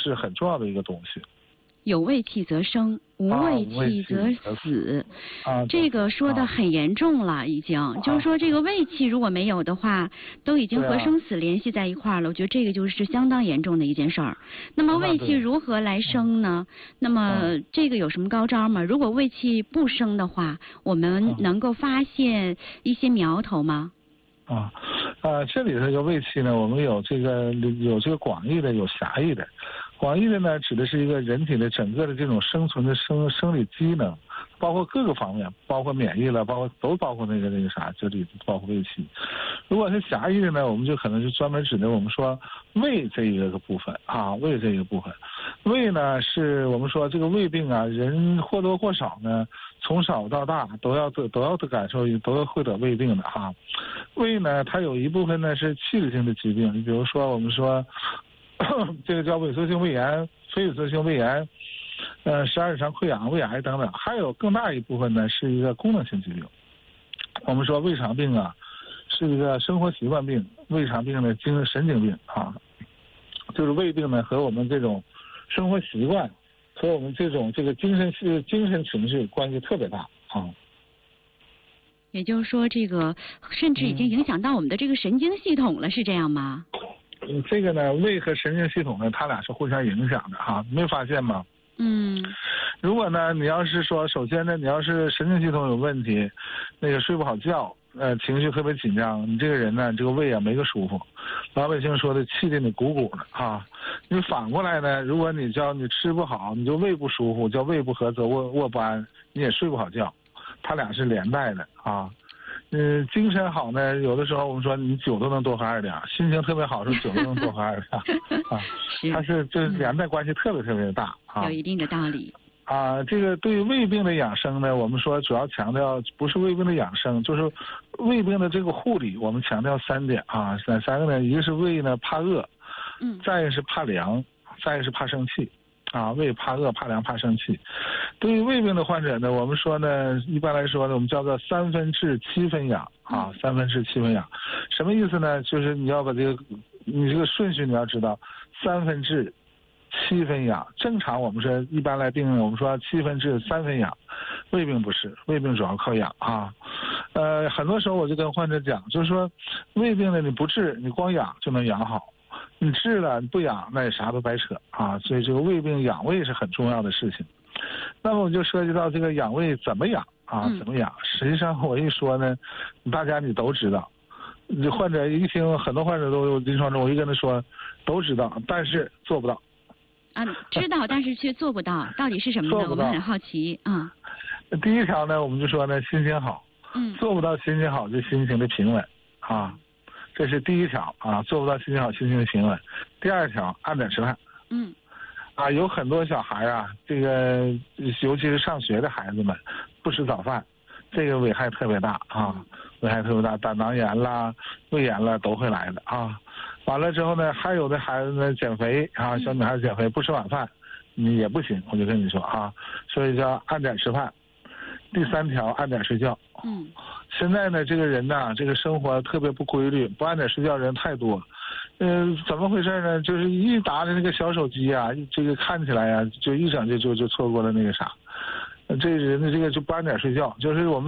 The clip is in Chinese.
是很重要的一个东西。 有胃气则生，无胃气则死。这个说的很严重了，已经。就是说，这个胃气如果没有的话，都已经和生死联系在一块儿了。我觉得这个就是相当严重的一件事儿。那么胃气如何来生呢？那么这个有什么高招吗？如果胃气不生的话，我们能够发现一些苗头吗？ 这里的这个胃气呢，我们有这个广义的，有狭义的。广义的呢，指的是一个人体的整个的这种生存的生理机能，包括各个方面，包括免疫了，包括那个啥，这里包括胃气。如果是狭义的呢，我们就可能是专门指的我们说胃这一个部分胃这一个部分。胃呢，是我们说这个胃病啊，人或多或少呢，从小到大都要感受，都会得胃病的胃呢，它有一部分呢是器质性的疾病，你比如说我们说这个叫萎缩性胃炎、非萎缩性胃炎、十二指肠溃疡、胃癌等等，还有更大一部分呢是一个功能性疾病。我们说胃肠病啊，是一个生活习惯病；胃肠病呢，神经病就是胃病呢和我们这种生活习惯和我们这个精神情绪关系特别大也就是说，这个甚至已经影响到我们的这个神经系统了，是这样吗？ 这个呢，胃和神经系统呢，它俩是互相影响的没发现吗？如果呢，你要是说，首先呢，你要是神经系统有问题，那个睡不好觉，情绪特别紧张，你这个人呢，这个胃没个舒服。老百姓说的气得你鼓鼓的你反过来呢，如果你吃不好，你就胃不舒服，叫胃不和则卧不安，你也睡不好觉，它俩是连带的精神好呢，有的时候我们说你酒都能多喝2点，心情特别好的时候酒都能多喝2点它是这连带关系特别特别大有一定的道理这个对于胃病的养生呢，我们说主要强调不是胃病的养生，就是胃病的这个护理，我们强调3点3个呢，一个是胃呢怕饿，再一个是怕凉，再一个是怕生气胃怕饿、怕凉、怕生气。对于胃病的患者呢，我们说呢，一般来说呢，我们叫做3分治7分养3分治7分养。什么意思呢？就是你要把你这个顺序你要知道，3分治7分养。正常我们说一般来病，我们说7分治3分养，胃病不是，胃病主要靠养很多时候我就跟患者讲，就是说胃病呢，你不治，你光养就能养好。你治了你不养，那也啥都白扯所以这个胃病养胃是很重要的事情。那么我就涉及到这个养胃怎么养怎么养。实际上我一说呢，大家你都知道，患者一听，很多患者都有临床中，我一跟他说都知道，但是做不到知道但是却做不到，到底是什么呢？我们很好奇第一条呢，我们就说呢，心情好做不到心情好就心情的平稳这是第一条做不到心情好，心情的平稳。第二条，按点吃饭有很多小孩这个尤其是上学的孩子们不吃早饭，这个危害特别大危害特别大，胆囊炎啦、胃炎啦都会来的完了之后呢，还有的孩子呢减肥小女孩减肥不吃晚饭你也不行，我就跟你说所以叫按点吃饭。第3条，按点睡觉现在呢，这个人这个生活特别不规律，不按点睡觉人太多。怎么回事呢？就是一打着那个小手机这个看起来就一整就错过了那个啥。这人的这个就不按点睡觉，就是我们